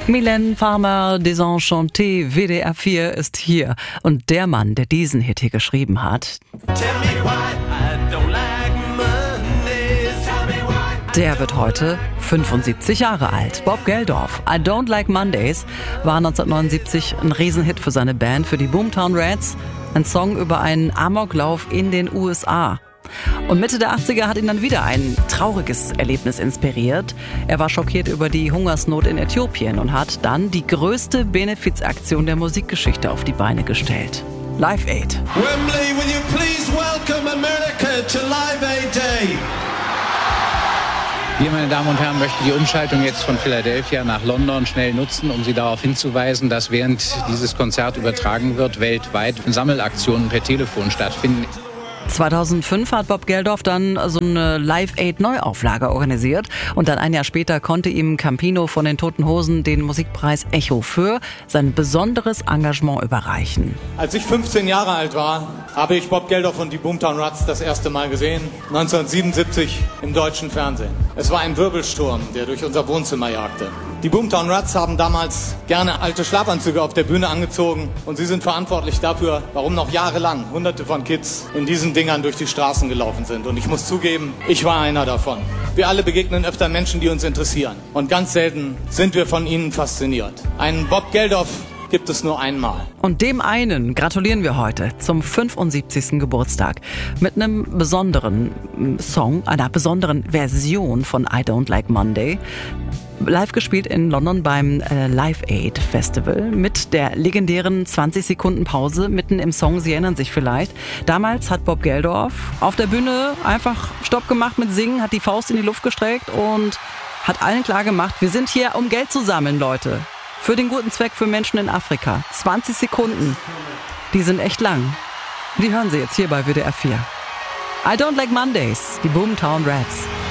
Mylène Farmer, Désenchanté, WDR 4 ist hier. Und der Mann, der diesen Hit hier geschrieben hat, der wird heute 75 Jahre alt. Bob Geldof. I Don't Like Mondays war 1979 ein Riesenhit für seine Band, für die Boomtown Rats. Ein Song über einen Amoklauf in den USA. Und Mitte der 80er hat ihn dann wieder ein trauriges Erlebnis inspiriert. Er war schockiert über die Hungersnot in Äthiopien und hat dann die größte Benefizaktion der Musikgeschichte auf die Beine gestellt. Live Aid. Wembley, will you please welcome America to Live Aid Day? Wir, meine Damen und Herren, möchten die Umschaltung jetzt von Philadelphia nach London schnell nutzen, um Sie darauf hinzuweisen, dass während dieses Konzert übertragen wird, weltweit Sammelaktionen per Telefon stattfinden. 2005 hat Bob Geldof dann so eine Live-Aid-Neuauflage organisiert und dann ein Jahr später konnte ihm Campino von den Toten Hosen den Musikpreis Echo für sein besonderes Engagement überreichen. Als ich 15 Jahre alt war, habe ich Bob Geldof und die Boomtown Rats das erste Mal gesehen, 1977 im deutschen Fernsehen. Es war ein Wirbelsturm, der durch unser Wohnzimmer jagte. Die Boomtown Rats haben damals gerne alte Schlafanzüge auf der Bühne angezogen und sie sind verantwortlich dafür, warum noch jahrelang Hunderte von Kids in diesen Dingern durch die Straßen gelaufen sind. Und ich muss zugeben, ich war einer davon. Wir alle begegnen öfter Menschen, die uns interessieren. Und ganz selten sind wir von ihnen fasziniert. Einen Bob Geldof gibt es nur einmal. Und dem einen gratulieren wir heute zum 75. Geburtstag mit einem besonderen Song, einer besonderen Version von I Don't Like Monday. Live gespielt in London beim Live Aid Festival mit der legendären 20 Sekunden Pause mitten im Song. Sie erinnern sich vielleicht. Damals hat Bob Geldof auf der Bühne einfach Stopp gemacht mit Singen, hat die Faust in die Luft gestreckt und hat allen klar gemacht, wir sind hier, um Geld zu sammeln, Leute. Für den guten Zweck für Menschen in Afrika. 20 Sekunden. Die sind echt lang. Die hören Sie jetzt hier bei WDR 4. I Don't Like Mondays, die Boomtown Rats.